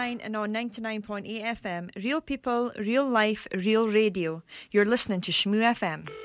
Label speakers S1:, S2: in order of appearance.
S1: online and on 99.8 FM. Real people, real life, real radio. You're listening to Shmoo FM.